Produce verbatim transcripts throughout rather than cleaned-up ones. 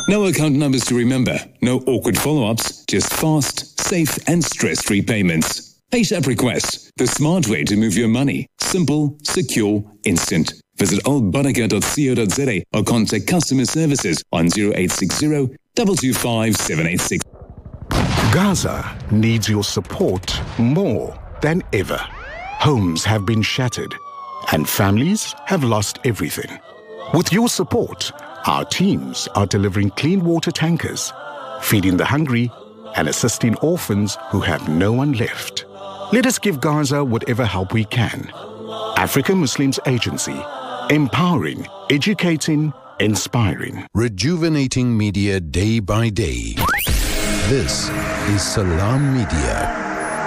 No account numbers to remember, no awkward follow-ups, just fast, safe and stress-free payments. PayShap Request, the smart way to move your money. Simple, secure, instant. Visit oldbaraka dot co dot za or contact customer services on zero eight six zero, two two five, seven eight six. Gaza needs your support more than ever. Homes have been shattered and families have lost everything. With your support, our teams are delivering clean water tankers, feeding the hungry, and assisting orphans who have no one left. Let us give Gaza whatever help we can. African Muslims Agency, empowering, educating, inspiring. Rejuvenating media day by day. This is Salam Media.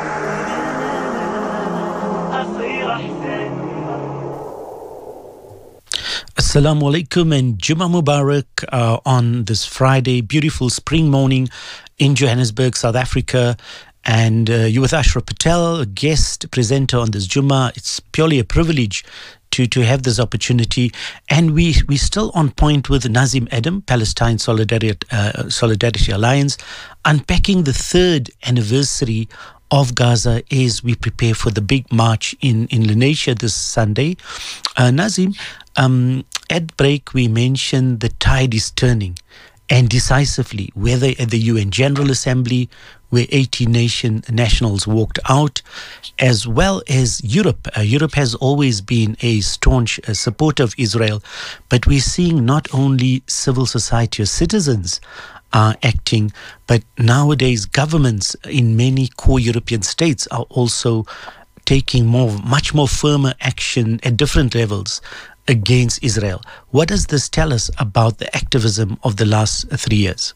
Assalamu alaikum and Jummah Mubarak uh, on this Friday, beautiful spring morning in Johannesburg, South Africa. And uh, you with Ashraf Patel, a guest presenter on this Jummah. It's purely a privilege to, to have this opportunity. And we, we're still on point with Nazim Adam, Palestine Solidarity, uh, Solidarity Alliance, unpacking the third anniversary of Gaza as we prepare for the big march in, in Lenasia this Sunday. Uh, Nazim, um, at break we mentioned the tide is turning, and decisively, whether at the U N General Assembly, where eighty nation nationals walked out, as well as Europe. Uh, Europe has always been a staunch uh, supporter of Israel, but we're seeing not only civil society or citizens are acting, but nowadays governments in many core European states are also taking more, much more firmer action at different levels against Israel. What does this tell us about the activism of the last three years?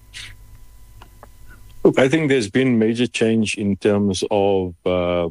Look, I think there's been major change in terms of uh,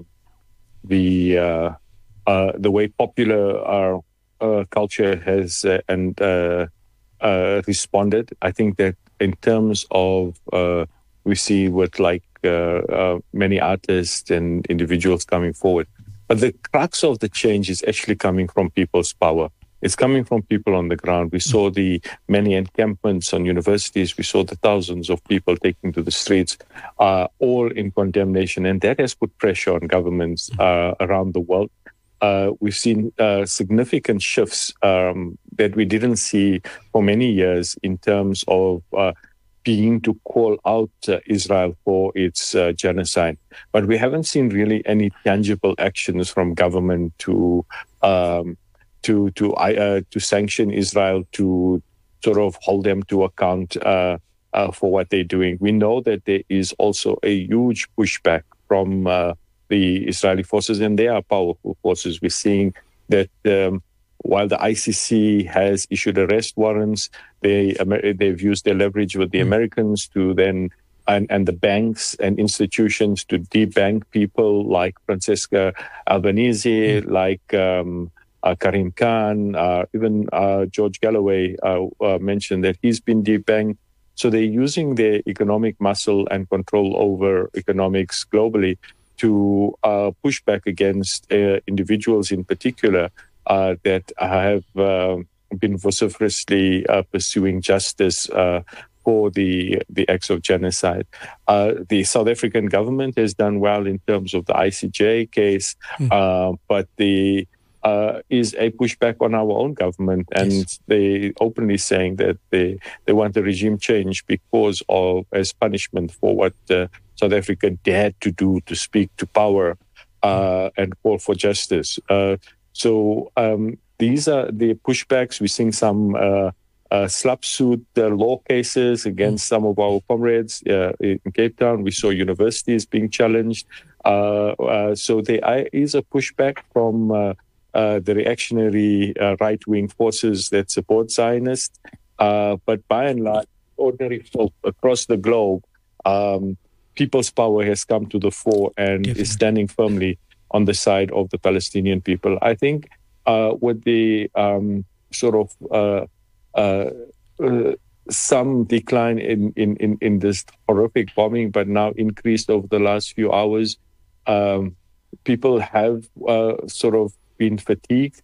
the uh, uh, the way popular our uh, culture has uh, and uh, uh, responded. I think that in terms of uh, we see with like uh, uh, many artists and individuals coming forward. But the crux of the change is actually coming from people's power. It's coming from people on the ground. We saw the many encampments on universities. We saw the thousands of people taking to the streets, uh, all in condemnation. And that has put pressure on governments uh, around the world. Uh, we've seen uh, significant shifts um, that we didn't see for many years in terms of uh, being to call out uh, Israel for its uh, genocide. But we haven't seen really any tangible actions from government to um, to to uh, to sanction Israel, to sort of hold them to account uh, uh, for what they're doing. We know that there is also a huge pushback from uh, the Israeli forces, and they are powerful forces. We're seeing that um, while the I C C has issued arrest warrants, they, they've used their leverage with the Americans to then, and, and the banks and institutions to debank people like Francesca Albanese, mm. like um, uh, Karim Khan, uh, even uh, George Galloway uh, uh, mentioned that he's been debanked. So they're using their economic muscle and control over economics globally to uh, push back against uh, individuals in particular uh, that have uh, been vociferously uh, pursuing justice uh, for the the acts of genocide. Uh, the South African government has done well in terms of the I C J case, mm. uh, but the uh, is a pushback on our own government, and yes. they openly saying that they they want a regime change because of as punishment for what uh, South Africa dared to do to speak to power uh, and call for justice. Uh, so um, these are the pushbacks. We're seeing some uh, uh, slap suit uh, law cases against some of our comrades uh, in Cape Town. We saw universities being challenged. Uh, uh, so there is a pushback from uh, uh, the reactionary uh, right-wing forces that support Zionists. Uh, but by and large, ordinary folk across the globe, um, people's power has come to the fore and Definitely. is standing firmly on the side of the Palestinian people. I think uh, with the um, sort of uh, uh, uh, some decline in, in, in, in this horrific bombing, but now increased over the last few hours, um, people have uh, sort of been fatigued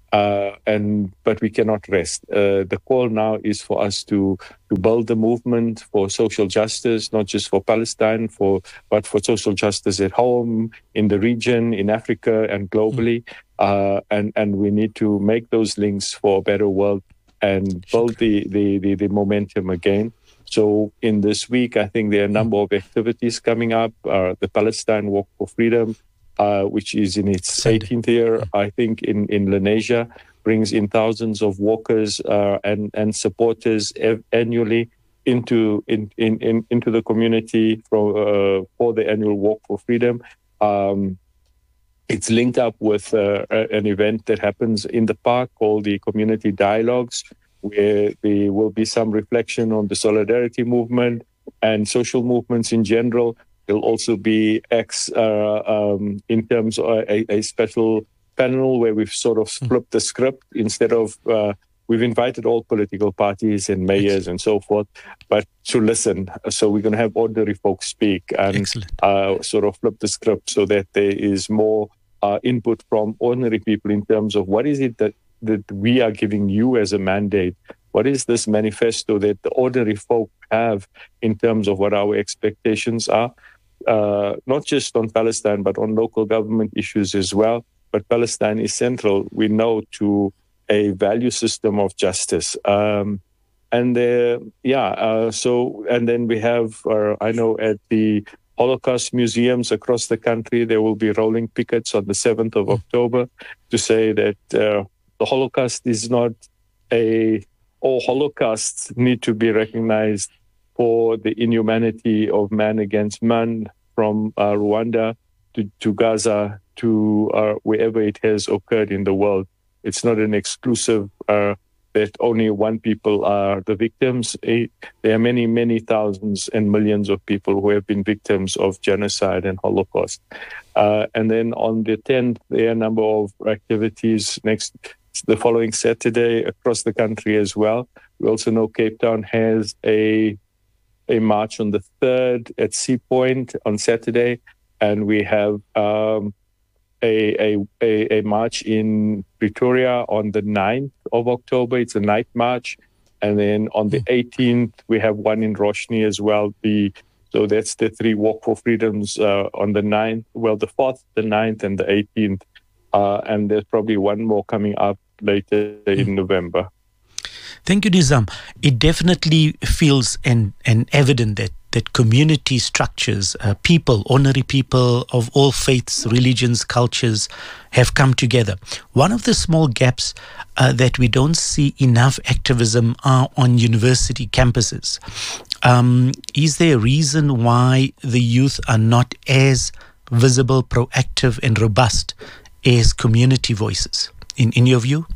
Uh, and but we cannot rest. Uh, the call now is for us to to build the movement for social justice, not just for Palestine, for but for social justice at home, in the region, in Africa, and globally. Uh, and and we need to make those links for a better world and build the the the, the momentum again. So in this week, I think there are a number of activities coming up. Uh, the Palestine Walk for Freedom, Uh, which is in its eighteenth year, I think, in, in Lenasia, brings in thousands of walkers uh, and, and supporters ev- annually into in, in, in, into the community for, uh, for the annual Walk for Freedom. Um, it's linked up with uh, an event that happens in the park called the Community Dialogues, where there will be some reflection on the solidarity movement and social movements in general. There'll also be X uh, um, in terms of a, a special panel where we've sort of flipped the script. Instead of, uh, we've invited all political parties and mayors and so forth, but to listen. So we're going to have ordinary folks speak and uh, sort of flip the script so that there is more uh, input from ordinary people in terms of what is it that, that we are giving you as a mandate. What is this manifesto that the ordinary folk have in terms of what our expectations are? Uh, not just on Palestine, but on local government issues as well. But Palestine is central, we know, to a value system of justice. Um, and uh, yeah, uh, so, and then we have, uh, I know at the Holocaust museums across the country, there will be rolling pickets on the seventh of October to say that uh, the Holocaust is not a, all Holocausts need to be recognized for the inhumanity of man against man, from uh, Rwanda to, to Gaza to uh, wherever it has occurred in the world. It's not an exclusive uh, that only one people are the victims. There are many, many thousands and millions of people who have been victims of genocide and Holocaust. Uh, and then on the tenth, there are a number of activities next the following Saturday across the country as well. We also know Cape Town has a a march on the third at Sea Point on Saturday, and we have um, a, a, a, a march in Pretoria on the ninth of October. It's a night march. And then on the eighteenth, we have one in Roshni as well. The So that's the three Walk for Freedoms uh, on the ninth, well, the fourth, the ninth, and the eighteenth. Uh, and there's probably one more coming up later in November. Thank you, Nizam. It definitely feels and, and evident that, that community structures, uh, people, ordinary people of all faiths, religions, cultures have come together. One of the small gaps uh, that we don't see enough activism are on university campuses. Um, is there a reason why the youth are not as visible, proactive, and robust as community voices, in, in your view?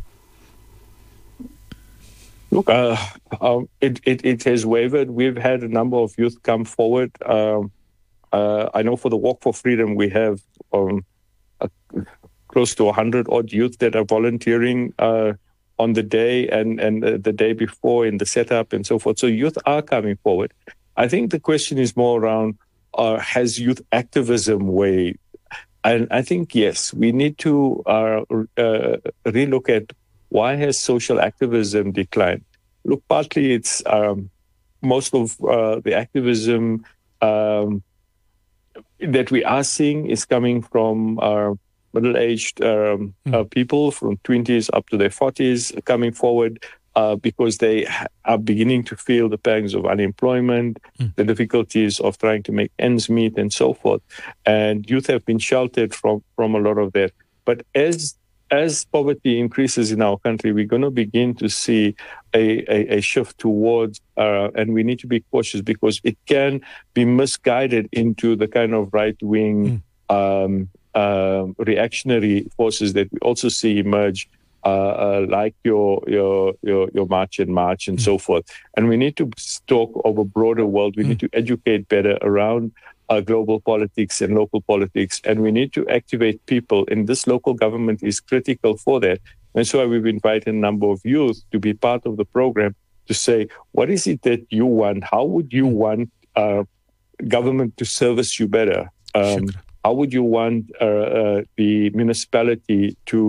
Look, uh, um, it, it, it has wavered. We've had a number of youth come forward. Um, uh, I know for the Walk for Freedom, we have um, a, close to one hundred odd youth that are volunteering uh, on the day and, and uh, the day before in the setup and so forth. So youth are coming forward. I think the question is more around, uh, has youth activism way? And I think, yes, we need to uh, uh, relook at why has social activism declined? Look, partly it's um, most of uh, the activism um, that we are seeing is coming from our middle-aged um, mm. uh, people from twenties up to their forties coming forward uh, because they are beginning to feel the pangs of unemployment, mm. the difficulties of trying to make ends meet and so forth. And youth have been sheltered from, from a lot of that. But as As poverty increases in our country, we're going to begin to see a, a, a shift towards, uh, and we need to be cautious because it can be misguided into the kind of right-wing mm. um, uh, reactionary forces that we also see emerge, uh, uh, like your your your your March and March and mm. so forth. And we need to talk of a broader world. We mm. need to educate better around Uh, global politics and local politics, and we need to activate people, and this local government is critical for that. And so we've invited a number of youth to be part of the program to say, what is it that you want? How would you want uh, government to service you better? Um, how would you want uh, uh, the municipality to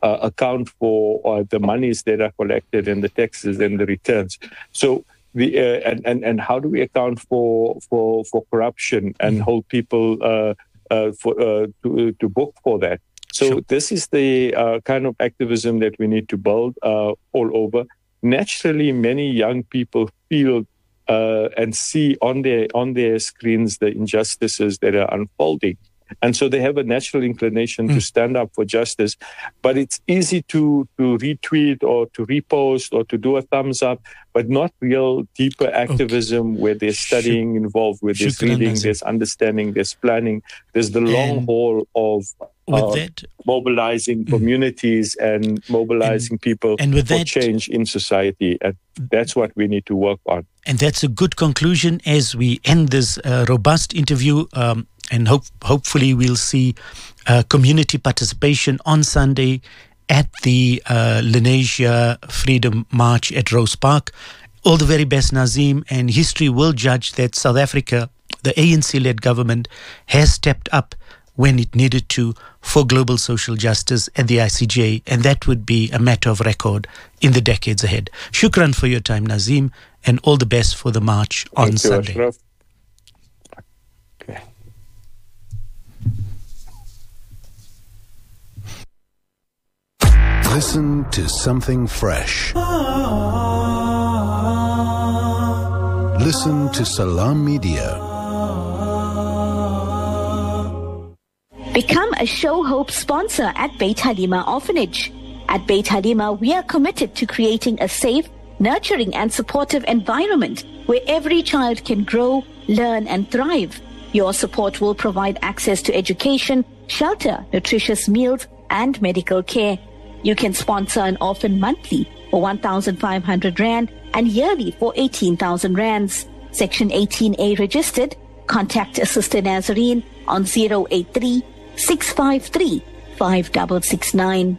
uh, account for uh, the monies that are collected and the taxes and the returns. So the uh, and, and and how do we account for for for corruption and mm-hmm. hold people uh, uh, for uh, to to book for that? So sure. This is the uh, kind of activism that we need to build uh, all over. Naturally, many young people feel uh, and see on their on their screens the injustices that are unfolding. And so they have a natural inclination mm. to stand up for justice. But it's easy to, to retweet or to repost or to do a thumbs up, but not real deeper activism okay. where there's studying Shuk- involved, where there's Shukran reading, Nazim. There's understanding, there's planning. There's the long and haul of uh, that, mobilizing communities and mobilizing and, people and with for that, change in society. And that's what we need to work on. And that's a good conclusion as we end this uh, robust interview. Um, And hope, hopefully we'll see uh, community participation on Sunday at the uh, Lenasia Freedom March at Rose Park. All the very best, Nazim, and history will judge that South Africa, the A N C-led government, has stepped up when it needed to for global social justice and the I C J, and that would be a matter of record in the decades ahead. Shukran for your time, Nazim, and all the best for the march on Thank Sunday. You, okay. Listen to something fresh. Listen to Salam Media. Become a Show Hope sponsor at Beit Halima Orphanage. At Beit Halima, we are committed to creating a safe, nurturing and supportive environment where every child can grow, learn and thrive. Your support will provide access to education, shelter, nutritious meals and medical care. You can sponsor an orphan monthly for one thousand five hundred rand and yearly for eighteen thousand rands. Section eighteen A registered. Contact Sister Nazarene on zero eight three, six five three, five six six nine.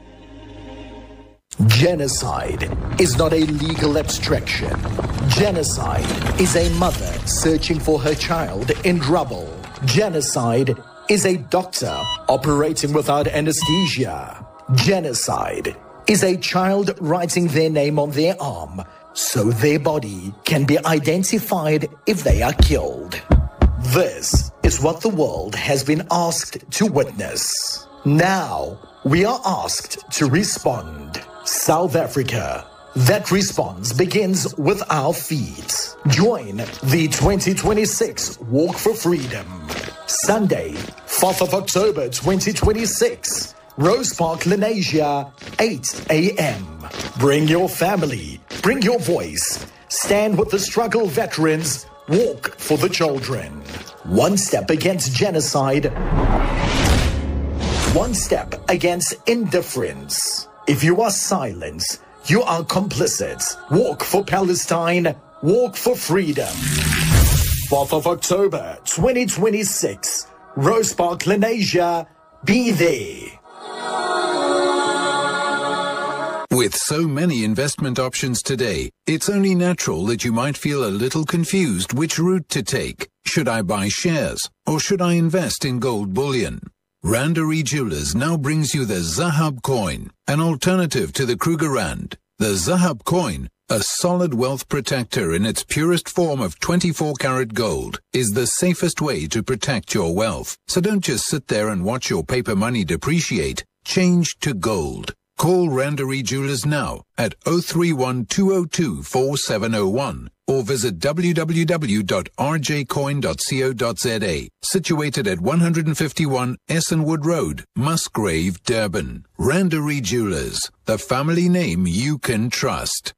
Genocide is not a legal abstraction. Genocide is a mother searching for her child in rubble. Genocide is a doctor operating without anesthesia. Genocide is a child writing their name on their arm so their body can be identified if they are killed. This is what the world has been asked to witness. Now we are asked to respond. South Africa. That response begins with our feet. Join the twenty twenty-six Walk for Freedom. Sunday, fourth of October twenty twenty-six. Rose Park, Lenasia, eight a.m. Bring your family, bring your voice. Stand with the struggle veterans. Walk for the children. One step against genocide. One step against indifference. If you are silent, you are complicit. Walk for Palestine. Walk for freedom. fourth of October twenty twenty-six. Rose Park, Lenasia. Be there. With so many investment options today, it's only natural that you might feel a little confused which route to take. Should I buy shares or should I invest in gold bullion? Randery Jewelers now brings you the Zahab coin, an alternative to the Kruger Rand. The Zahab coin, a solid wealth protector in its purest form of twenty-four karat gold, is the safest way to protect your wealth. So don't just sit there and watch your paper money depreciate. Change to gold. Call Randery Jewelers now at zero three one, two zero two, four seven zero one or visit w w w dot r j coin dot co dot z a. Situated at one fifty-one Essenwood Road, Musgrave, Durban. Randery Jewelers, the family name you can trust.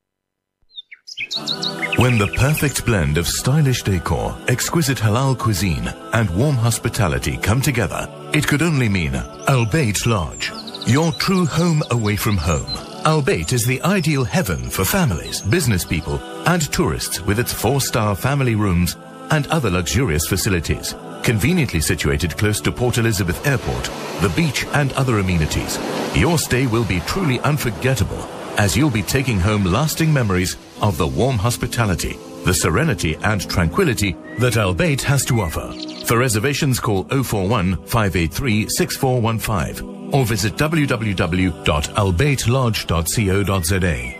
When the perfect blend of stylish decor, exquisite halal cuisine, and warm hospitality come together, it could only mean Al Bayt Lodge. Your true home away from home. Al Bayt is the ideal heaven for families, business people, and tourists with its four-star family rooms and other luxurious facilities. Conveniently situated close to Port Elizabeth Airport, the beach, and other amenities. Your stay will be truly unforgettable as you'll be taking home lasting memories of the warm hospitality, the serenity and tranquility that Al Bayt has to offer. For reservations, call zero four one, five eight three, six four one five or visit w w w dot albeit lodge dot co dot z a.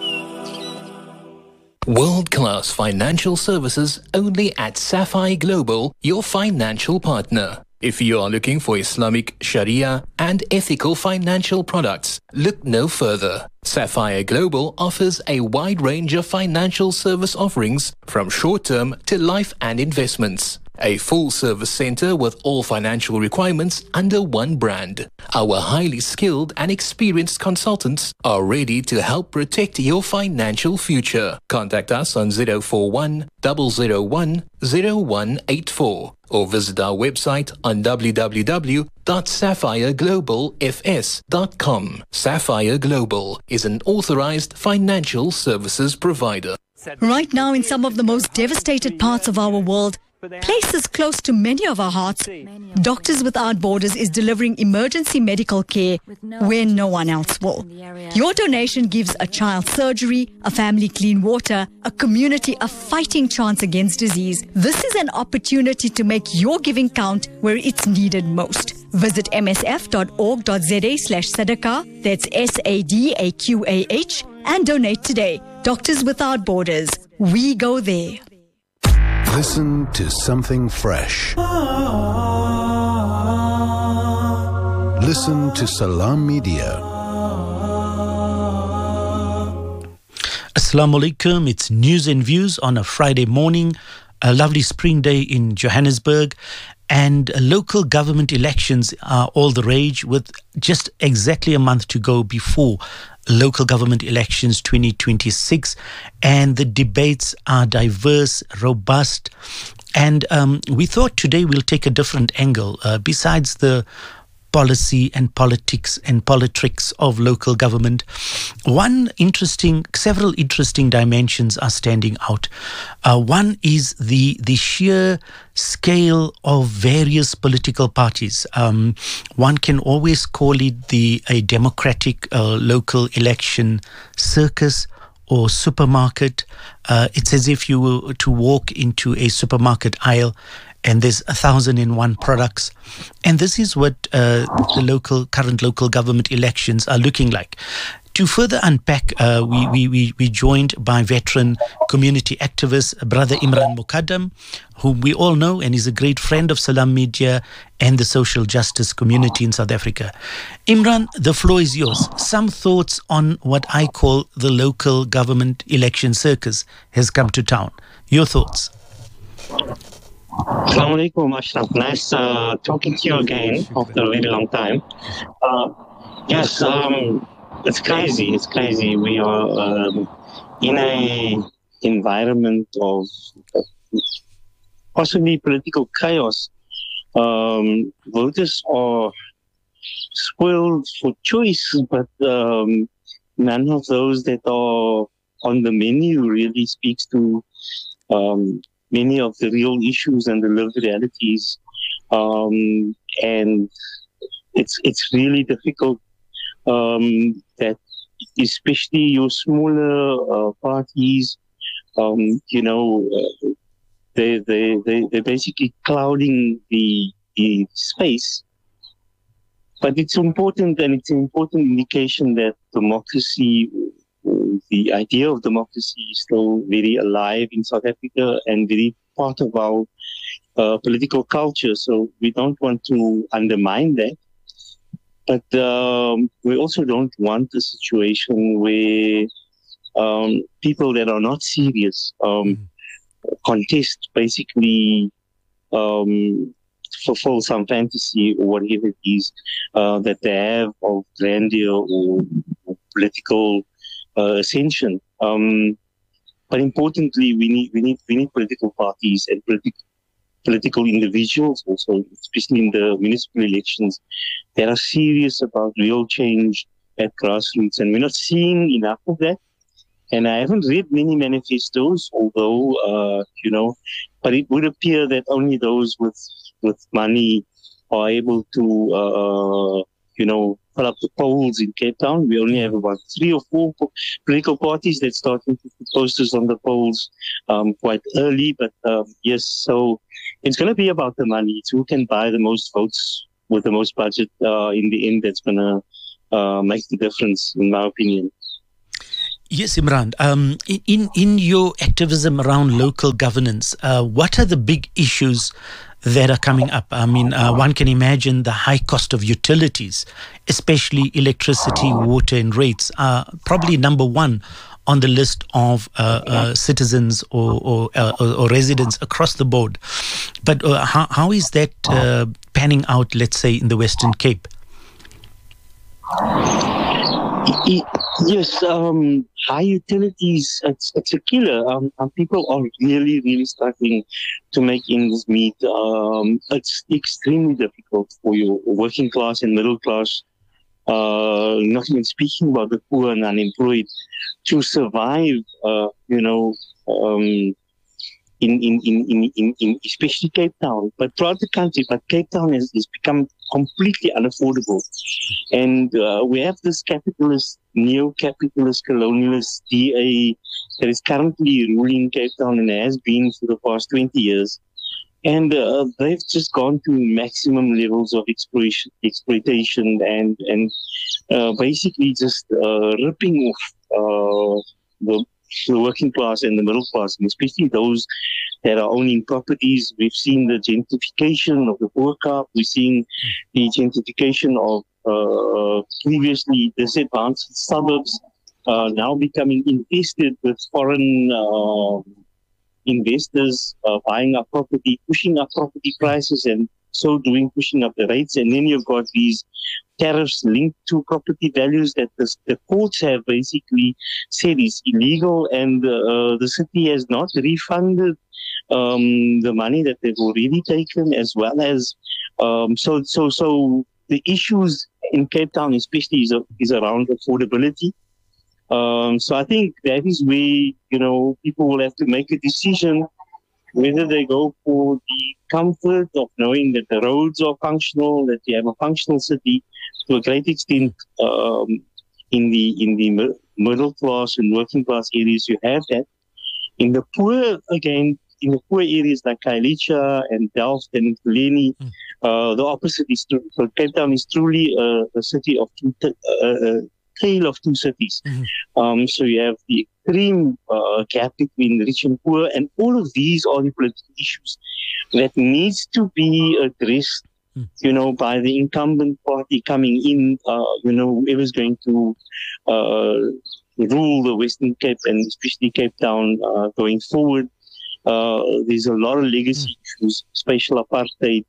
World-class financial services only at Sapphire Global, your financial partner. If you are looking for Islamic, Sharia and ethical financial products, look no further. Sapphire Global offers a wide range of financial service offerings from short-term to life and investments. A full-service center with all financial requirements under one brand. Our highly skilled and experienced consultants are ready to help protect your financial future. Contact us on zero four one, zero zero one, zero one eight four or visit our website on w w w dot sapphire global f s dot com. Sapphire Global is an authorized financial services provider. Right now, in some of the most devastated parts of our world, places close to many of our hearts, Doctors Without Borders is delivering emergency medical care where no one else will. Your donation gives a child surgery, a family clean water, a community a fighting chance against disease. This is an opportunity to make your giving count where it's needed most. Visit m s f dot org dot z a slash sadaqah, that's S A D A Q A H, and donate today. Doctors Without Borders. We go there. Listen to something fresh. Listen to Salam Media. Assalamu alaikum. It's news and views on a Friday morning. A lovely spring day in Johannesburg. And local government elections are all the rage, with just exactly a month to go before local government elections twenty twenty-six. And the debates are diverse, robust. And um, we thought today we'll take a different angle. Uh, besides the policy and politics and politics of local government, one interesting, several interesting dimensions are standing out. Uh, one is the the sheer scale of various political parties. Um, one can always call it the a democratic uh, local election circus or supermarket. Uh, it's as if you were to walk into a supermarket aisle and there's a thousand and one products. And this is what uh, the local current local government elections are looking like. To further unpack, uh, we, we, we, we joined by veteran community activist, Brother Imran Mukaddam, whom we all know and is a great friend of Salam Media and the social justice community in South Africa. Imran, the floor is yours. Some thoughts on what I call the local government election circus has come to town. Your thoughts? Assalamu alaikum, Ashraf. Nice uh, talking to you again after a very long time. Uh, yes, um, it's crazy. It's crazy. We are um, in a environment of possibly political chaos. Um, voters are spoiled for choice, but um, none of those that are on the menu really speaks to um, many of the real issues and the lived realities, um, and it's it's really difficult um, that especially your smaller uh, parties, um, you know, uh, they they they they're basically clouding the the space. But it's important, and it's an important indication that democracy, the idea of democracy, is still very alive in South Africa and very part of our uh, political culture. So we don't want to undermine that. But um, we also don't want a situation where um, people that are not serious um, contest, basically um, fulfill some fantasy or whatever it is uh, that they have of grandeur or, or political uh, ascension. Um, but importantly, we need we need we need political parties and politi- political individuals also, especially in the municipal elections, that are serious about real change at grassroots. And we're not seeing enough of that. And I haven't read many manifestos, although, uh, you know, but it would appear that only those with with money are able to, uh, you know, fill up the polls in Cape Town. We only have about three or four po- political parties that started to put posters on the polls um, quite early. But um, yes, so it's going to be about the money. It's who can buy the most votes with the most budget uh, in the end that's going to uh, make the difference, in my opinion. Yes, Imran. Um, in in your activism around local governance, uh, what are the big issues that are coming up? I mean, uh, one can imagine the high cost of utilities, especially electricity, water, and rates, are probably number one on the list of uh, uh, citizens or or, uh, or residents across the board. But uh, how how is that uh, panning out? Let's say in the Western Cape. Yes, um, high utilities, it's, it's a killer. Um, and people are really, really struggling to make ends meet. Um, it's extremely difficult for your working class and middle class, uh, not even speaking about the poor and unemployed, to survive, uh, you know, um, in, in, in, in, in, in especially Cape Town, but throughout the country. But Cape Town has, has become completely unaffordable. And uh, we have this capitalist, neo-capitalist, colonialist D A that is currently ruling Cape Town and has been for the past twenty years. And uh, they've just gone to maximum levels of exploitation, exploitation and, and uh, basically just uh, ripping off uh, the the working class and the middle class, and especially those that are owning properties. We've seen the gentrification of the Poor Kaap. We've seen the gentrification of uh, previously disadvantaged suburbs uh, now becoming infested with foreign uh, investors uh, buying up property, pushing up property prices, and so doing pushing up the rates. And then you've got these tariffs linked to property values that the, the courts have basically said is illegal, and uh, the city has not refunded um, the money that they've already taken, as well as um, so so so the issues in Cape Town especially is, is around affordability. Um, so I think that is where, you know, people will have to make a decision whether they go for the comfort of knowing that the roads are functional, that you have a functional city. To a great extent, um, in the in the middle class and working class areas, you have that. In the poor, again, in the poor areas like Khayelitsha and Delft and Ekurhuleni, mm. uh, the opposite is true. So Cape Town is truly a, a city of two, uh, a tale of two cities. Mm-hmm. Um, so you have the extreme uh, gap between rich and poor, and all of these are the political issues that needs to be addressed. Mm. You know, by the incumbent party coming in, uh, you know, whoever's going to uh, rule the Western Cape and especially Cape Town uh, going forward. Uh, there's a lot of legacy mm. issues, spatial apartheid,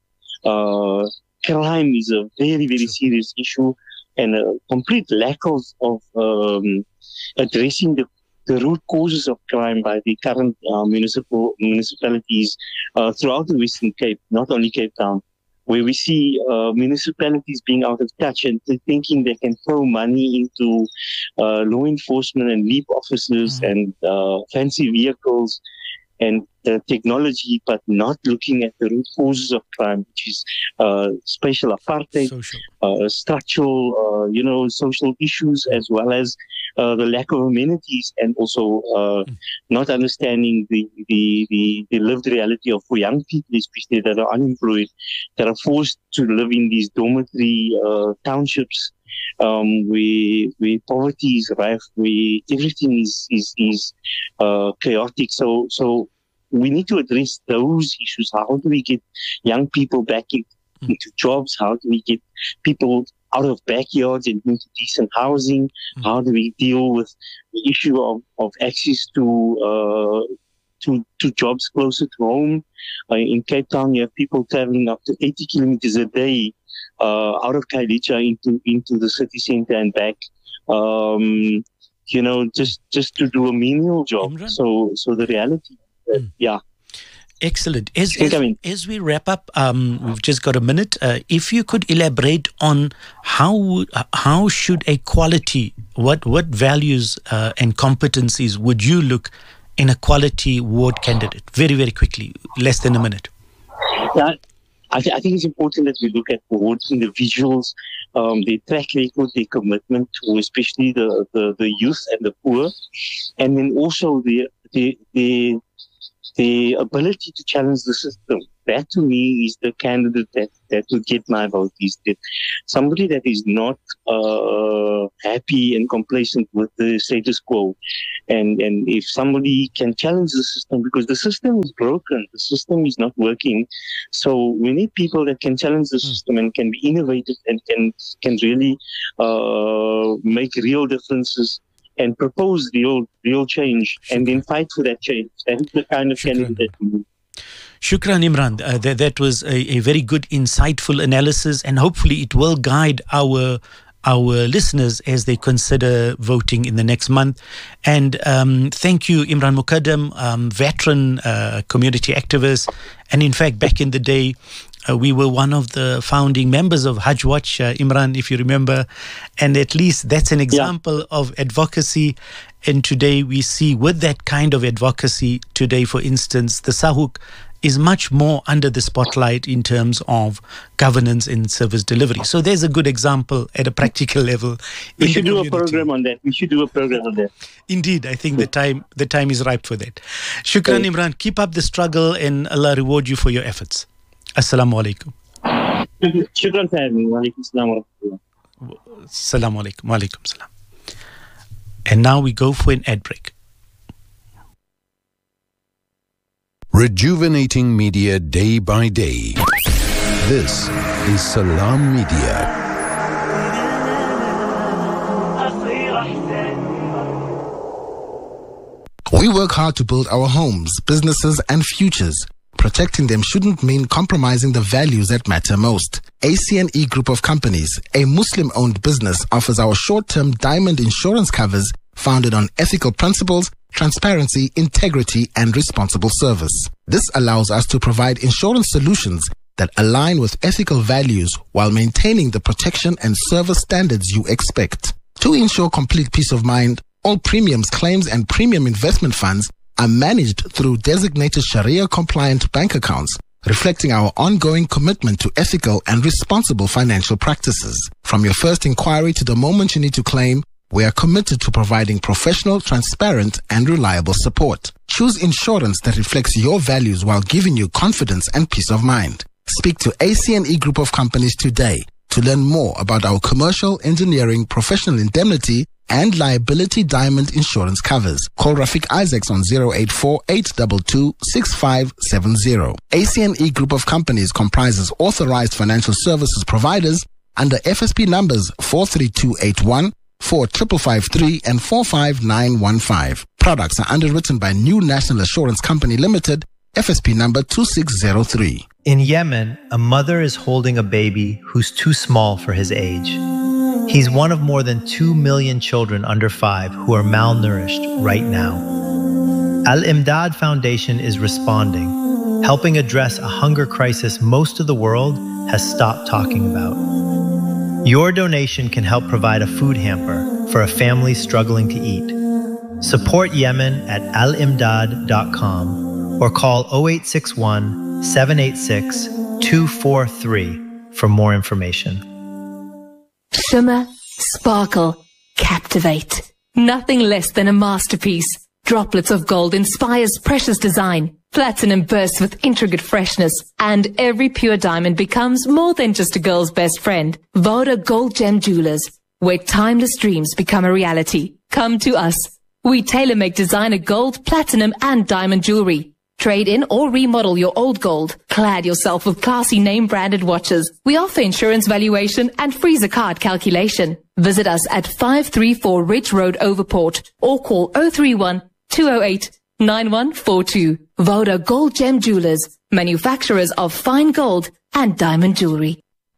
uh, crime is a very, very serious issue, and a complete lack of, of um, addressing the, the root causes of crime by the current uh, municipal municipalities uh, throughout the Western Cape, not only Cape Town, where we see uh, municipalities being out of touch and thinking they can throw money into uh, law enforcement and leap officers mm-hmm. and uh, fancy vehicles and uh, technology, but not looking at the root causes of crime, which is uh, spatial apartheid, social. Uh, structural, uh, you know, social issues, as well as uh, the lack of amenities, and also uh, mm. not understanding the, the, the, the lived reality of for young people, especially that are unemployed, that are forced to live in these dormitory uh, townships, um, where, where poverty is rife, where everything is is, is uh, chaotic. So, so we need to address those issues. How do we get young people back in, mm. into jobs? How do we get people out of backyards and into decent housing? Mm. How do we deal with the issue of, of access to uh, to to jobs closer to home? Uh, in Cape Town, you have people traveling up to eighty kilometers a day uh, out of Khayelitsha into into the city center and back. Um, you know, just just to do a menial job. Imran? So so the reality. Mm. Yeah. Excellent. As, as, as we wrap up, um, we've just got a minute. Uh, if you could elaborate on how how should a quality, what what values uh, and competencies would you look in a quality ward candidate? Very, very quickly, less than a minute. Yeah, I, th- I think it's important that we look at ward individuals, um, their track record, their commitment to especially the, the, the youth and the poor, and then also the the the the ability to challenge the system. That to me is the candidate that, that will get my vote. Is that somebody that is not uh, happy and complacent with the status quo. And, and if somebody can challenge the system, because the system is broken, the system is not working. So we need people that can challenge the system and can be innovative and can, can really uh, make real differences and propose real, real change and then fight for that change. That is the kind of candidate that we need. Shukran, Imran. Uh, that, that was a, a very good, insightful analysis, and hopefully it will guide our our listeners as they consider voting in the next month. And um, thank you, Imran Mukaddam, um, veteran uh, community activist. And in fact, back in the day, uh, we were one of the founding members of Hajj Watch, uh, Imran, if you remember. And at least that's an example yeah. of advocacy. And today we see with that kind of advocacy, today, for instance, the Sahuk is much more under the spotlight in terms of governance and service delivery. So there's a good example at a practical level. We should do a program on that. We should do a program on that. Indeed, I think the time the time is ripe for that. Shukran, Imran. Keep up the struggle and Allah reward you for your efforts. Assalamu alaikum. Shukran, Fahmi. Wa alaikum salam wa rahmatullah. Assalamu alaikum. Wa alaikum salam. And now we go for an ad break. Rejuvenating media day by day. This is Salam Media. We work hard to build our homes, businesses, and futures. Protecting them shouldn't mean compromising the values that matter most. A C N E Group of Companies, a Muslim-owned business, offers our short-term diamond insurance covers founded on ethical principles, transparency, integrity, and responsible service. This allows us to provide insurance solutions that align with ethical values while maintaining the protection and service standards you expect. To ensure complete peace of mind, all premiums, claims, and premium investment funds are managed through designated Sharia-compliant bank accounts, reflecting our ongoing commitment to ethical and responsible financial practices. From your first inquiry to the moment you need to claim, we are committed to providing professional, transparent, and reliable support. Choose insurance that reflects your values while giving you confidence and peace of mind. Speak to A C N E Group of Companies today to learn more about our commercial, engineering, professional indemnity, and liability diamond insurance covers. Call Rafiq Isaacs on zero eight four, eight two two, six five seven zero. A C N E Group of Companies comprises authorized financial services providers under F S P numbers four three two eight one, four five five three, and four five nine one five. Products are underwritten by New National Assurance Company Limited, F S P number two six zero three. In Yemen, a mother is holding a baby who's too small for his age. He's one of more than two million children under five who are malnourished right now. Al-Imdad Foundation is responding, helping address a hunger crisis most of the world has stopped talking about. Your donation can help provide a food hamper for a family struggling to eat. Support Yemen at al imdad dot com or call zero eight six one, seven eight six, two four three for more information. Shimmer, sparkle, captivate. Nothing less than a masterpiece. Droplets of gold inspires precious design. Platinum bursts with intricate freshness. And every pure diamond becomes more than just a girl's best friend. Voda Gold Gem Jewelers, where timeless dreams become a reality. Come to us. We tailor-make designer gold, platinum, and diamond jewelry. Trade in or remodel your old gold. Clad yourself with classy name-branded watches. We offer insurance valuation and freezer card calculation. Visit us at five three four Ridge Road, Overport, or call zero three one, two zero eight, nine one four two. Voda Gold Gem Jewelers, manufacturers of fine gold and diamond jewelry.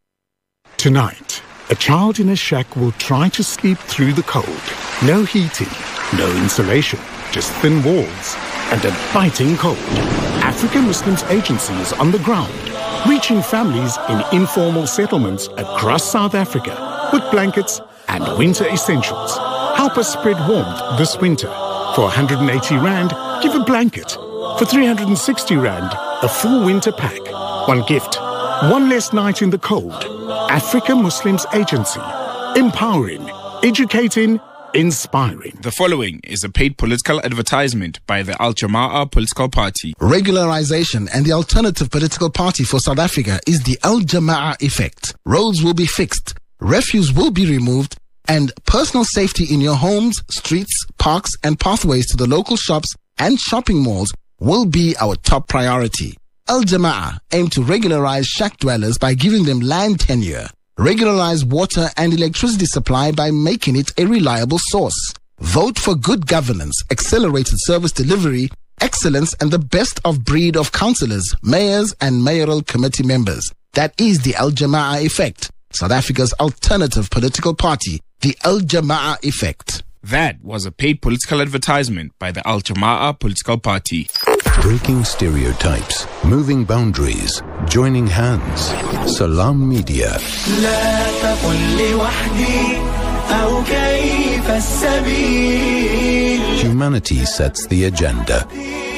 Tonight, a child in a shack will try to sleep through the cold. No heating, no insulation, just thin walls and a biting cold. African Muslims Agency is on the ground, reaching families in informal settlements across South Africa with blankets and winter essentials. Help us spread warmth this winter. For one hundred eighty rand, give a blanket. For three hundred sixty rand, a full winter pack. One gift, one less night in the cold. African Muslims Agency, empowering, educating, inspiring. The following is a paid political advertisement by the Al Jama'ah political party. Regularization and the alternative political party for South Africa is the Al Jama'ah effect. Roads will be fixed, refuse will be removed, and personal safety in your homes, streets, parks, and pathways to the local shops and shopping malls will be our top priority. Al Jama'ah aim to regularize shack dwellers by giving them land tenure, regularize water and electricity supply by making it a reliable source. Vote for good governance, accelerated service delivery, excellence, and the best of breed of councillors, mayors, and mayoral committee members. That is the Al Jama'ah effect, South Africa's alternative political party, the Al Jama'ah effect. That was a paid political advertisement by the Al Jama'ah political party. Breaking stereotypes, moving boundaries, joining hands. Salam Media. Humanity sets the agenda.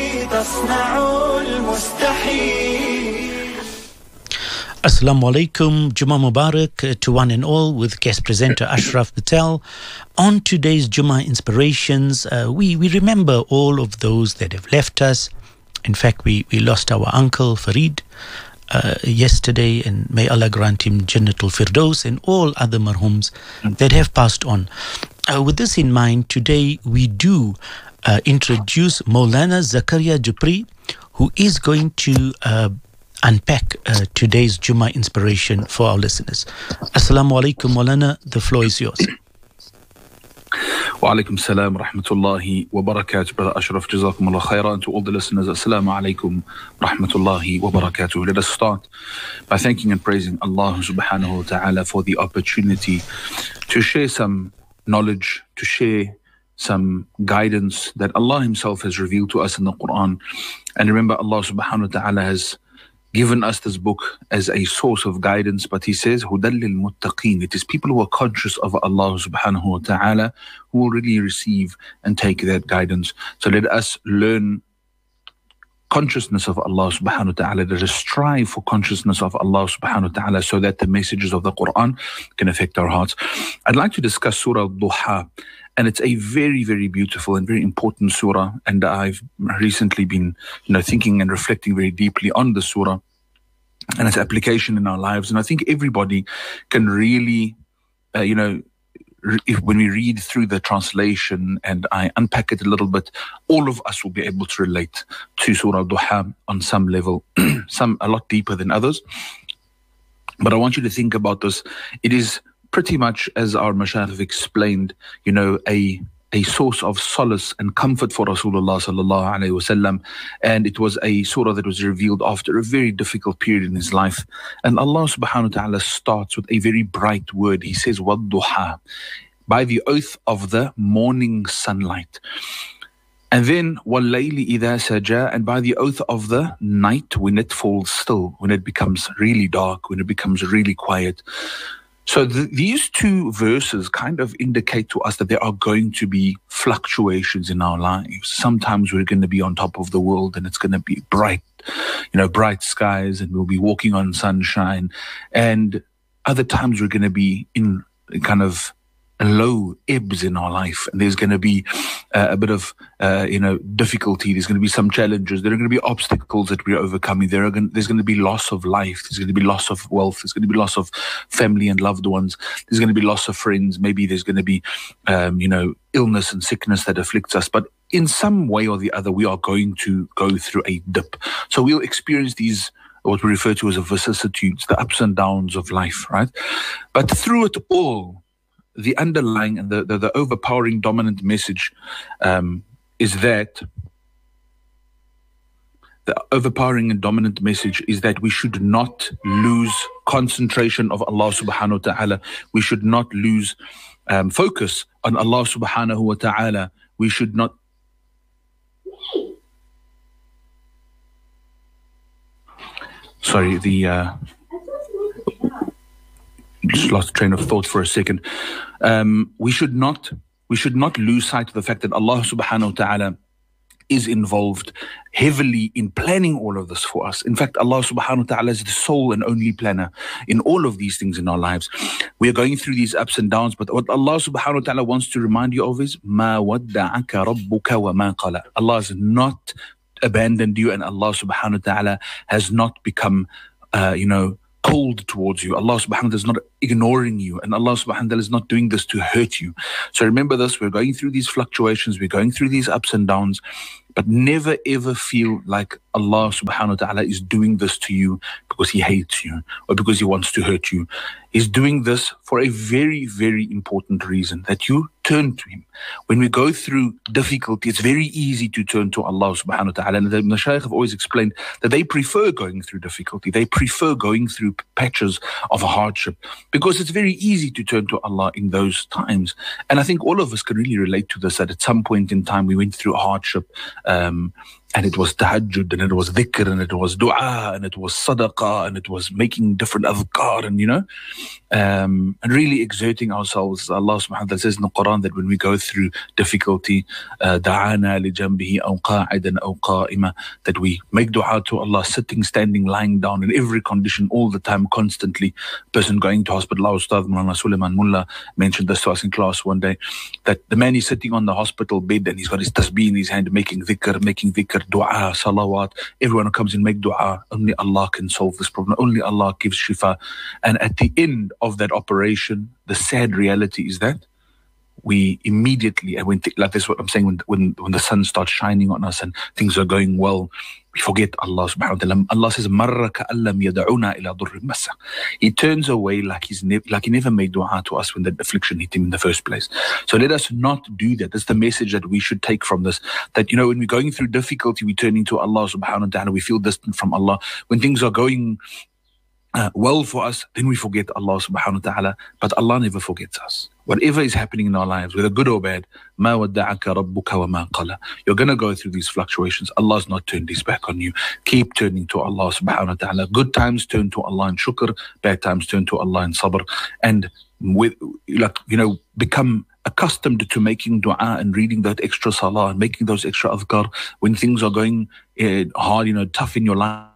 Assalamu alaikum, Jummah Mubarak to one and all, with guest presenter Ashraf Patel. On today's Jummah Inspirations, uh, we, we remember all of those that have left us. In fact, we, we lost our uncle Farid uh, yesterday, and may Allah grant him Jannatul Firdaus and all other marhums that have passed on. Uh, with this in mind, today we do uh, introduce Maulana Zakaria Jupri, who is going to uh, unpack uh, today's Jummah inspiration for our listeners. Assalamu alaikum, Maulana. The floor is yours. Wa alaikum salam wa rahmatullahi wa barakatuh. Brother Ashraf, jazakumullah khairan. To all the listeners, assalamu alaikum wa rahmatullahi wa barakatuh. Let us start by thanking and praising Allah subhanahu wa ta'ala for the opportunity to share some knowledge, to share some guidance that Allah Himself has revealed to us in the Quran. And remember, Allah subhanahu wa ta'ala has given us this book as a source of guidance, but He says, Hudal lil muttaqeen. It is people who are conscious of Allah subhanahu wa ta'ala who will really receive and take that guidance. So let us learn consciousness of Allah subhanahu wa ta'ala. Let us strive for consciousness of Allah subhanahu wa ta'ala so that the messages of the Quran can affect our hearts. I'd like to discuss Surah Al-Duha. And it's a very, very beautiful and very important surah. And I've recently been, you know, thinking and reflecting very deeply on the surah and its application in our lives. And I think everybody can really, uh, you know, re- if, when we read through the translation and I unpack it a little bit, all of us will be able to relate to Surah Duha on some level, some a lot deeper than others. But I want you to think about this. It is pretty much, as our mashayikh have explained, you know, a a source of solace and comfort for Rasulullah sallallahu alaihi wasallam. And it was a surah that was revealed after a very difficult period in his life. And Allah subhanahu wa ta'ala starts with a very bright word. He says, Wad-duha, by the oath of the morning sunlight. And then, وَاللَّيْلِ إِذَا سَجَى, and by the oath of the night when it falls still, when it becomes really dark, when it becomes really quiet. So th- these two verses kind of indicate to us that there are going to be fluctuations in our lives. Sometimes we're going to be on top of the world and it's going to be bright, you know, bright skies, and we'll be walking on sunshine. And other times we're going to be in kind of low ebbs in our life, and there's going to be uh, a bit of uh, you know difficulty. There's going to be some challenges. There are going to be obstacles that we're overcoming. There are going, there's going to be loss of life. There's going to be loss of wealth. There's going to be loss of family and loved ones. There's going to be loss of friends. Maybe there's going to be um, you know illness and sickness that afflicts us. But in some way or the other, we are going to go through a dip. So we'll experience these, what we refer to as vicissitudes, the ups and downs of life, right? But through it all, the underlying and the, the, the overpowering dominant message um, is that the overpowering and dominant message is that we should not lose concentration of Allah subhanahu wa ta'ala. We should not lose um, focus on Allah subhanahu wa ta'ala. We should not sorry the uh, just lost train of thought for a second. Um, we should not we should not lose sight of the fact that Allah subhanahu wa ta'ala is involved heavily in planning all of this for us. In fact, Allah subhanahu wa ta'ala is the sole and only planner in all of these things in our lives. We are going through these ups and downs, but what Allah subhanahu wa ta'ala wants to remind you of is مَا وَدَّعَكَ رَبُّكَ وَمَا قَلَى. Allah has not abandoned you, and Allah subhanahu wa ta'ala has not become, uh, you know, cold towards you. Allah subhanahu wa ta'ala is not ignoring you, and Allah subhanahu wa ta'ala is not doing this to hurt you. So remember this, we're going through these fluctuations, we're going through these ups and downs, but never ever feel like Allah subhanahu wa ta'ala is doing this to you because He hates you or because He wants to hurt you. He's doing this for a very, very important reason, that you turn to Him. When we go through difficulty, it's very easy to turn to Allah subhanahu wa ta'ala. And the Mashaykh have always explained that they prefer going through difficulty. They prefer going through patches of hardship because it's very easy to turn to Allah in those times. And I think all of us can really relate to this, that at some point in time we went through hardship, um, and it was tahajjud, and it was dhikr, and it was dua, and it was sadaqah, and it was making different adhkar, and you know, um, and really exerting ourselves. Allah subhanahu wa ta'ala says in the Quran that when we go through difficulty, da'ana li jambihi aw qa'idan aw qa'ima, that we make dua to Allah sitting, standing, lying down, in every condition, all the time, constantly. Person going to hospital, our Ustad Mulana Suleiman Mullah mentioned this to us in class one day, that the man is sitting on the hospital bed and he's got his tasbih in his hand, making dhikr, making dhikr, dua, salawat. Everyone who comes in make dua. Only Allah can solve this problem. Only Allah gives shifa. And at the end of that operation, the sad reality is that we immediately, and when th- like this is what I'm saying, when, when when the sun starts shining on us and things are going well, we forget Allah subhanahu wa ta'ala. Allah says, مَرَّ كَأَلَّمْ يَدَعُونَا إِلَى ضُرٍّ مَسَّ. He turns away like he's ne- like he never made dua to us when the affliction hit him in the first place. So let us not do that. That's the message that we should take from this. That, you know, when we're going through difficulty, we turn into Allah subhanahu wa ta'ala. We feel distant from Allah. When things are going Uh, well for us, then we forget Allah subhanahu wa ta'ala. But Allah never forgets us. Whatever is happening in our lives, whether good or bad, مَا وَدَّعَكَ رَبُّكَ وَمَا قَلَى. You're going to go through these fluctuations. Allah's not turned His back on you. Keep turning to Allah subhanahu wa ta'ala. Good times turn to Allah in shukr, bad times turn to Allah in sabr. And with, like, you know, become accustomed to making dua and reading that extra salah and making those extra adhkar when things are going uh, hard, you know, tough in your life,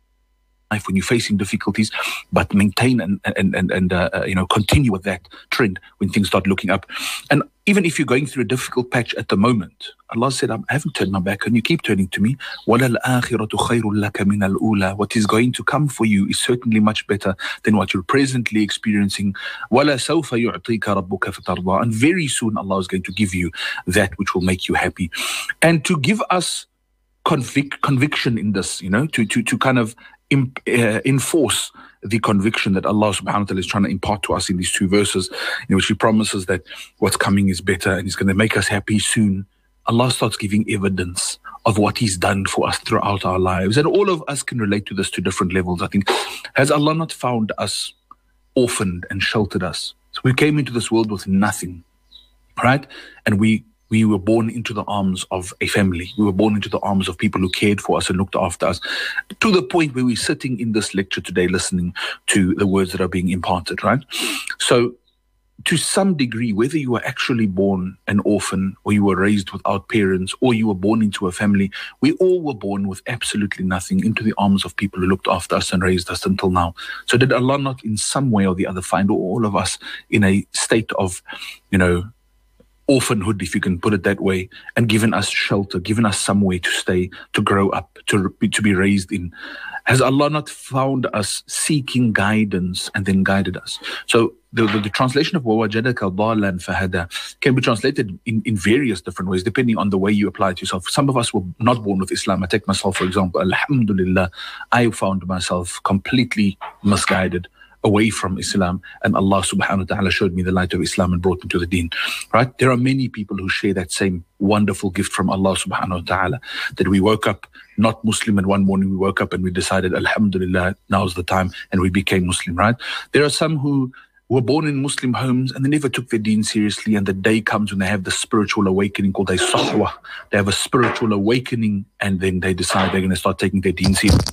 when you're facing difficulties, but maintain and and and, and uh, uh, you know, continue with that trend when things start looking up. And even if you're going through a difficult patch at the moment, Allah said, I haven't turned my back, and you keep turning to me. وَلَلْآخِرَةُ خَيْرٌ لَكَ مِنَ الْأُولَى. What is going to come for you is certainly much better than what you're presently experiencing. وَلَسَوْفَ يُعْطِيكَ رَبُّكَ فَتَرْضَى. And very soon Allah is going to give you that which will make you happy. And to give us convic- conviction in this, you know, to to to kind of Imp, uh, enforce the conviction that Allah subhanahu wa ta'ala is trying to impart to us in these two verses, in which He promises that what's coming is better and He's going to make us happy soon. Allah starts giving evidence of what He's done for us throughout our lives. And all of us can relate to this to different levels. I think, has Allah not found us orphaned and sheltered us? So we came into this world with nothing, right? And we We were born into the arms of a family. We were born into the arms of people who cared for us and looked after us, to the point where we're sitting in this lecture today listening to the words that are being imparted, right? So to some degree, whether you were actually born an orphan or you were raised without parents or you were born into a family, we all were born with absolutely nothing into the arms of people who looked after us and raised us until now. So did Allah not in some way or the other find all of us in a state of, you know, orphanhood, if you can put it that way, and given us shelter, given us somewhere to stay, to grow up, to, to be raised in? Has Allah not found us seeking guidance and then guided us? So the, the, the translation of وَوَجَدَكَ ضَالًا فَهَدَى can be translated in, in various different ways, depending on the way you apply it to yourself. Some of us were not born with Islam. I take myself, for example. Alhamdulillah, I found myself completely misguided away from Islam, and Allah subhanahu wa ta'ala showed me the light of Islam and brought me to the deen, right? There are many people who share that same wonderful gift from Allah subhanahu wa ta'ala, that we woke up not Muslim and one morning we woke up and we decided, Alhamdulillah, now's the time, and we became Muslim, right? There are some who were born in Muslim homes and they never took their deen seriously, and the day comes when they have the spiritual awakening called a sahwa. They have a spiritual awakening and then they decide they're going to start taking their deen seriously.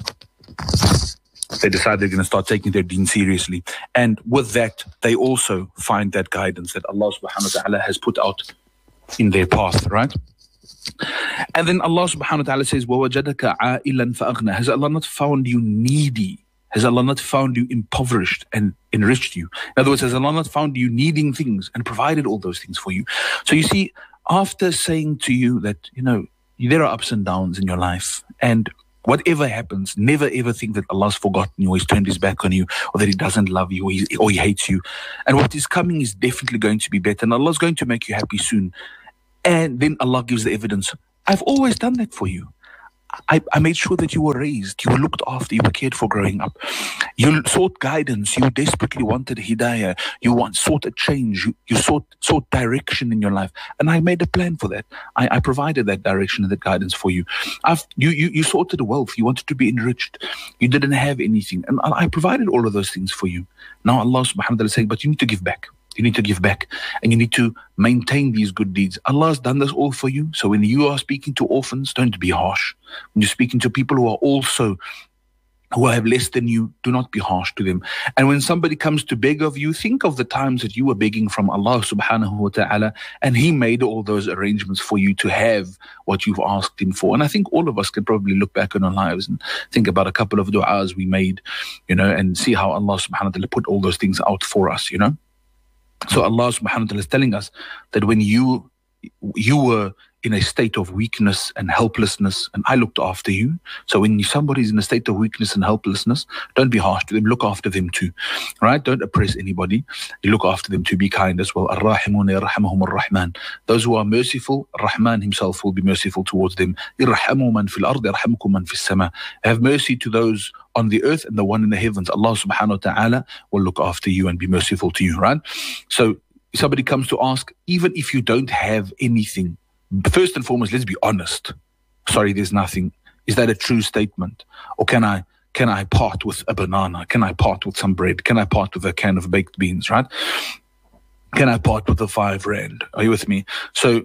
They decide they're going to start taking their deen seriously. And with that, they also find that guidance that Allah subhanahu wa ta'ala has put out in their path, right? And then Allah subhanahu wa ta'ala says, وَوَجَدَكَ عَائِلًا فَأَغْنَى. Has Allah not found you needy? Has Allah not found you impoverished and enriched you? In other words, has Allah not found you needing things and provided all those things for you? So you see, after saying to you that, you know, there are ups and downs in your life, and whatever happens, never ever think that Allah's forgotten you, or He's turned His back on you, or that He doesn't love you, or He, or he hates you. And what is coming is definitely going to be better, and Allah's going to make you happy soon. And then Allah gives the evidence. I've always done that for you. I, I made sure that you were raised, you were looked after, you were cared for growing up. You sought guidance, you desperately wanted hidayah, you want, sought a change, you, you sought, sought direction in your life. And I made a plan for that. I, I provided that direction and that guidance for you. I've, you, you. You sought wealth, you wanted to be enriched, you didn't have anything. And I provided all of those things for you. Now Allah subhanahu wa ta'ala is saying, but you need to give back. You need to give back, and you need to maintain these good deeds. Allah has done this all for you. So when you are speaking to orphans, don't be harsh. When you're speaking to people who are also, who have less than you, do not be harsh to them. And when somebody comes to beg of you, think of the times that you were begging from Allah subhanahu wa ta'ala, and He made all those arrangements for you to have what you've asked Him for. And I think all of us can probably look back on our lives and think about a couple of du'as we made, you know, and see how Allah subhanahu wa ta'ala put all those things out for us, you know. So Allah subhanahu wa ta'ala is telling us that when you you were in a state of weakness and helplessness, and I looked after you. So when somebody's in a state of weakness and helplessness, don't be harsh to them, look after them too, right? Don't oppress anybody, you look after them too, be kind as well. Ar-Rahimuna yarhamuhum ar-Rahman. Those who are merciful, Rahman Himself will be merciful towards them. Irhamu man fil ard, yarhamkum man fis sama. Have mercy to those on the earth and the one in the heavens. Allah subhanahu wa ta'ala will look after you and be merciful to you, right? So if somebody comes to ask, even if you don't have anything, first and foremost, let's be honest. Sorry, there's nothing. Is that a true statement? Or can I can I part with a banana? Can I part with some bread? Can I part with a can of baked beans, right? Can I part with a five rand? Are you with me? So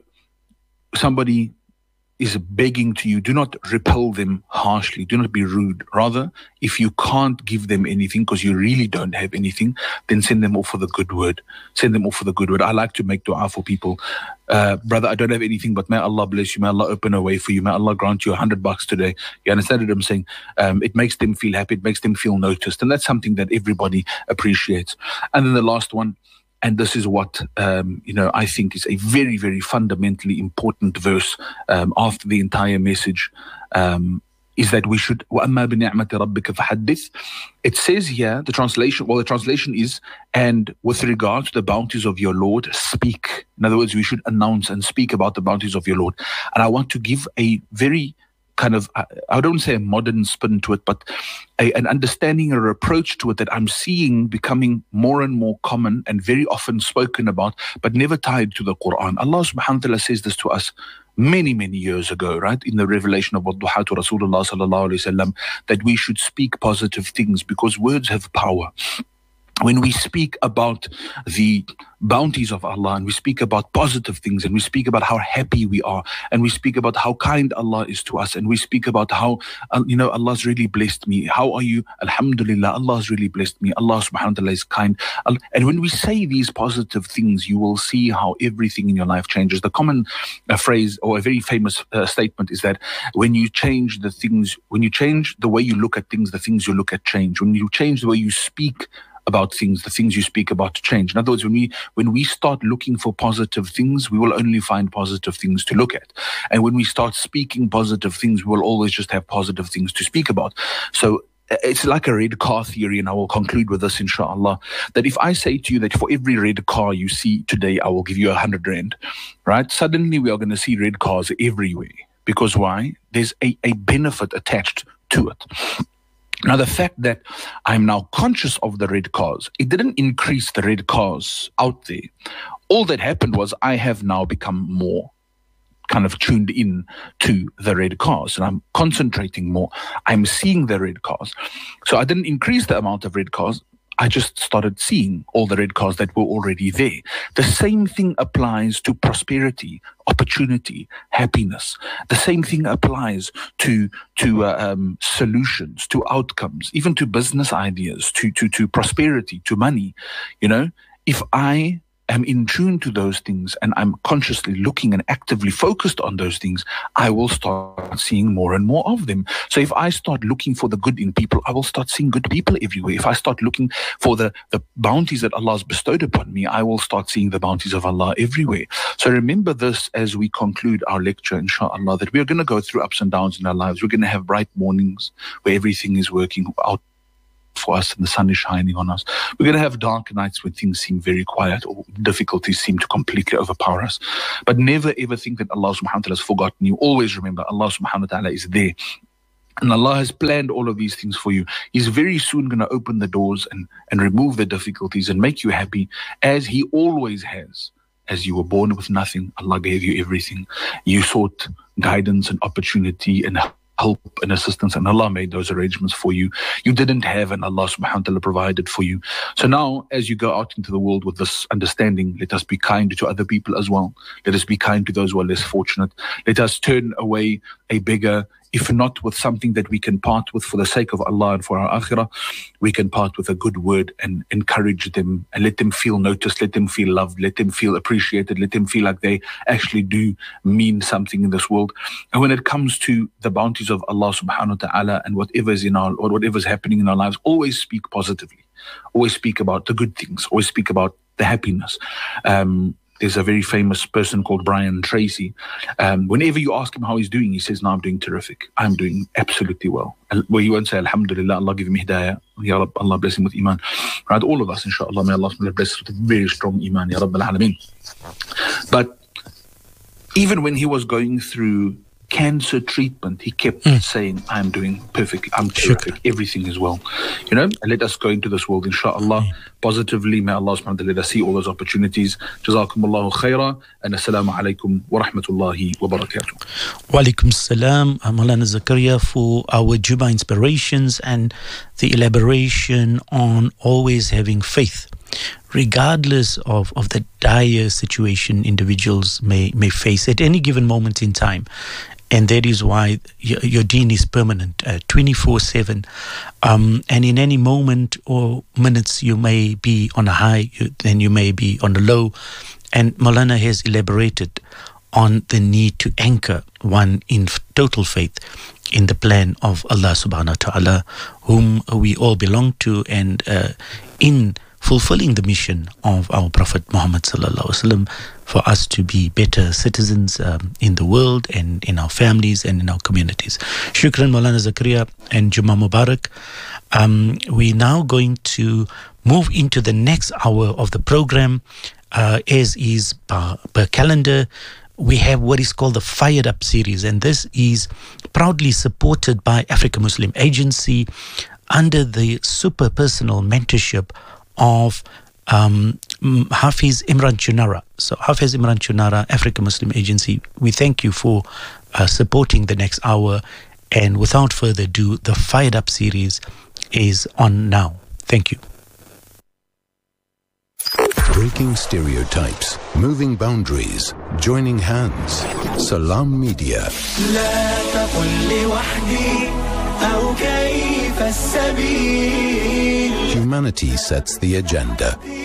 somebody is begging to you, do not repel them harshly, do not be rude. Rather, if you can't give them anything because you really don't have anything, then send them off for the good word. Send them off for the good word. I like to make dua for people. Uh, brother, I don't have anything, but may Allah bless you. May Allah open a way for you. May Allah grant you a hundred bucks today. You understand what I'm saying? Um, it makes them feel happy. It makes them feel noticed. And that's something that everybody appreciates. And then the last one, and this is what, um, you know, I think is a very, very fundamentally important verse um, after the entire message, um, is that we should, وَأَمَّا بِنِعْمَةِ رَبِّكَ فَحَدِّثْ. It says here, the translation, well, the translation is, and with regard to the bounties of your Lord, speak. In other words, we should announce and speak about the bounties of your Lord. And I want to give a very kind of, I don't say a modern spin to it, but a, an understanding or approach to it that I'm seeing becoming more and more common and very often spoken about, but never tied to the Quran. Allah subhanahu wa ta'ala says this to us many, many years ago, right? In the revelation of Wadduha to Rasulullah sallallahu alayhi wa sallam, that we should speak positive things because words have power. When we speak about the bounties of Allah and we speak about positive things and we speak about how happy we are and we speak about how kind Allah is to us and we speak about how, uh, you know, Allah's really blessed me. How are you? Alhamdulillah, Allah's really blessed me. Allah subhanahu wa ta'ala is kind. And when we say these positive things, you will see how everything in your life changes. The common uh, phrase or a very famous uh, statement is that when you change the things, when you change the way you look at things, the things you look at change. When you change the way you speak about things, the things you speak about to change. In other words, when we when we start looking for positive things, we will only find positive things to look at. And when we start speaking positive things, we will always just have positive things to speak about. So it's like a red car theory, and I will conclude with this, inshallah, that if I say to you that for every red car you see today, I will give you a hundred rand, right? Suddenly we are going to see red cars everywhere. Because why? There's a, a benefit attached to it. Now, the fact that I'm now conscious of the red cars, it didn't increase the red cars out there. All that happened was I have now become more kind of tuned in to the red cars and I'm concentrating more. I'm seeing the red cars. So I didn't increase the amount of red cars. I just started seeing all the red cars that were already there. The same thing applies to prosperity, opportunity, happiness. The same thing applies to to uh, um, solutions, to outcomes, even to business ideas, to to to prosperity, to money. You know, if I am in tune to those things and I'm consciously looking and actively focused on those things, I will start seeing more and more of them. So if I start looking for the good in people, I will start seeing good people everywhere. If I start looking for the, the bounties that Allah has bestowed upon me, I will start seeing the bounties of Allah everywhere. So remember this as we conclude our lecture, inshallah, that we are going to go through ups and downs in our lives. We're going to have bright mornings where everything is working out for us and the sun is shining on us. We're going to have dark nights when things seem very quiet or difficulties seem to completely overpower us. But never ever think that Allah subhanahu wa ta'ala has forgotten you. Always remember Allah subhanahu wa ta'ala is there. And Allah has planned all of these things for you. He's very soon going to open the doors and, and remove the difficulties and make you happy, as He always has. As you were born with nothing, Allah gave you everything. You sought guidance and opportunity and help and assistance, and Allah made those arrangements for you. You didn't have, and Allah subhanahu wa ta'ala provided for you. So now, as you go out into the world with this understanding, let us be kind to other people as well. Let us be kind to those who are less fortunate. Let us turn away a beggar, if not with something that we can part with for the sake of Allah and for our akhirah, we can part with a good word and encourage them and let them feel noticed, let them feel loved, let them feel appreciated, let them feel like they actually do mean something in this world. And when it comes to the bounties of Allah subhanahu wa ta'ala and whatever is in our, or whatever is happening in our lives, always speak positively. Always speak about the good things. Always speak about the happiness. Um, There's a very famous person called Brian Tracy. Um, whenever you ask him how he's doing, he says, no, I'm doing terrific. I'm doing absolutely well. Well, he won't say, Alhamdulillah, Allah give him hidayah. Ya Rab, Allah bless him with iman. Right, all of us, inshallah, may Allah bless us with a very strong iman, Ya Rabbil Alameen. But even when he was going through cancer treatment, he kept mm. saying, I'm doing perfect, I'm terrific, Shukr. Everything is well. You know, and let us go into this world, inshallah, mm. positively. May Allah subhanahu wa ta'ala let us see all those opportunities. Jazakumullahu khaira, and assalamu alaikum wa rahmatullahi wa barakatuh. Wa alaikum salam, Maulana Zakaria, for our Jummah inspirations and the elaboration on always having faith, regardless of, of the dire situation individuals may, may face at any given moment in time. And that is why your, your deen is permanent, uh, twenty-four seven. Um, and in any moment or minutes, you may be on a high, you, then you may be on a low. And Maulana has elaborated on the need to anchor one in total faith in the plan of Allah subhanahu wa ta'ala, whom we all belong to, and uh, in fulfilling the mission of our Prophet Muhammad sallallahu alaihi wasallam, for us to be better citizens um, in the world and in our families and in our communities. Shukran Maulana Zakaria and Jummah Mubarak. Um, we're now going to move into the next hour of the program. Uh, as is per, per calendar, we have what is called the Fired Up series, and this is proudly supported by Africa Muslim Agency under the super personal mentorship of um, Hafiz Imran Chunara. So Hafiz Imran Chunara, Africa Muslim Agency, we thank you for uh, supporting the next hour. And without further ado, the Fired Up series is on now. Thank you. Breaking stereotypes, moving boundaries, joining hands. Salam Media. Humanity sets the agenda.